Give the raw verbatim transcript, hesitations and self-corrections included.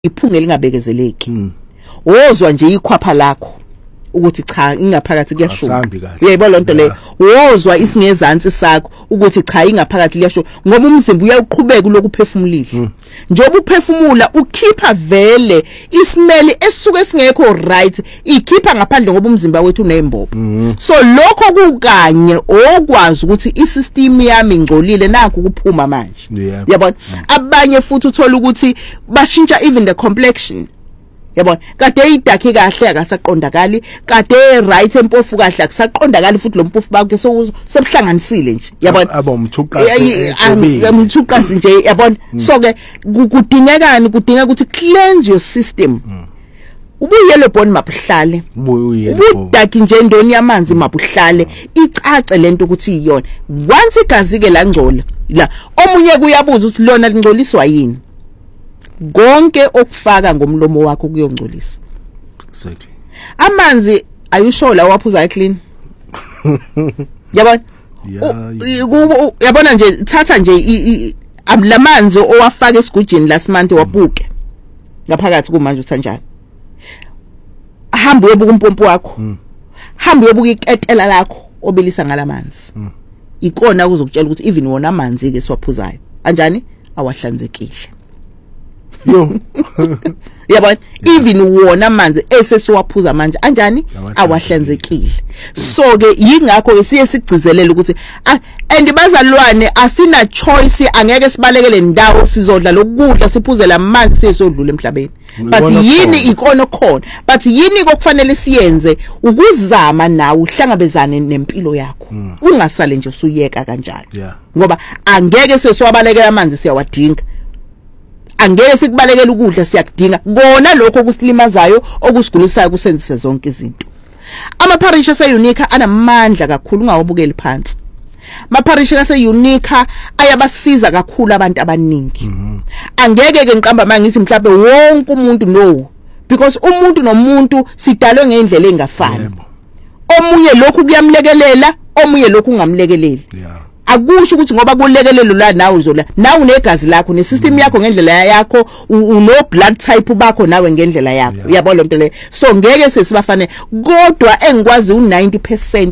iphunga elingabekezeleki wozwa nje ikhwapha lakho ukuthi cha ingaphakathi kuyashuka yebo lonto le wozwa isingezansi sakho ukuthi cha ingaphakathi liyashuka ngoba umzimba uyaqhubeka lokuphefumulile njengoba uphefumula ukhipha vele isimeli esuke singekho right ikhipha ngaphandle ngoba umzimba wethu unembobo so lokho kukanye okwazi ukuthi isystem yami ingcolile nakho ukuphuma manje yabona abanye futhi uthola ukuthi bashintsha even the complexion yabona kade idakhe kahle akasaqondakali kade right empofu kahle akusaqondakali futhi lo mpofu bakhe so sebuhlanganisile nje yabona aba umthuqasi umthuqasi nje yabona so ke kudingekani kudinga ukuthi cleanse your system ubuyelo bone mabuhlale ubudakhe nje endoni yamanzi mabuhlale icace lento ukuthi iyona once igazi ke la ngcola la omunye kuyabuza ukuthi lona lingcoliswa yini konke okufaka ngomlomo wakho kuyongcolisa exactly amanzi ayusho la waphuza clean yabona yabona nje thatha nje amlamanzi owafaka esigujini lasimante wabuke ngaphakathi kumanje uthanjani hamba uyobuka umpompo wakho hamba uyobuka iketela lakho obilisa ngalamanzi ikona ukuzokutshela ukuthi even wona amanzi ke siwaphuzayo kanjani awahlanzekile yo yabona even wona amanzi esesiwaphuza manje anjani awahlanzekile so ke yingakho siye sigcizelele ukuthi and bazalwane asina choice angeke sibalekele indawo sizodla lokudla siphuze lamanzi sesodlula emhlabeni but yini ikona khona but yini kokufanele siyenze ukuzama nawe uhlangabezane nempilo yakho ungasale nje usuyeka kanjalo ngoba angeke sesiwabalekela amanzi siyawadinga angeke sikubalekela ukudla siyakudinga kona lokho kusilimazayo okusigulisayo kusenzise zonke izinto amaparisha se-unique anamandla kakhulu ungawabukeli phansi amaparisha ase-unique ayabasiza kakhulu abantu abaningi angeke ke ngiqamba manje ngithi mhlawumbe wonke umuntu no because umuntu nomuntu sidalwe ngendlela engafani omunye lokhu kuyamlekelela omunye lokhu ungamlekeleli akusho ukuthi ngoba kulekelelo la nawe uzola nawe unegazi lakho nesystem yakho ngendlela yakho uno blood type bakho nawe ngendlela yakho uyabona lonto le so ngeke sesibafane kodwa engikwazi u ninety percent